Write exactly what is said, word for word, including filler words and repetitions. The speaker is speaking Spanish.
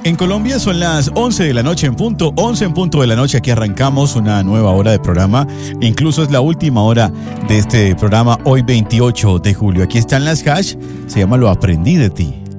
En Colombia son las once de la noche en punto, once en punto de la noche. Aquí arrancamos una nueva hora de programa. Incluso es la última hora de este programa hoy veintiocho de julio. Aquí están las hash, se llama Lo aprendí de ti.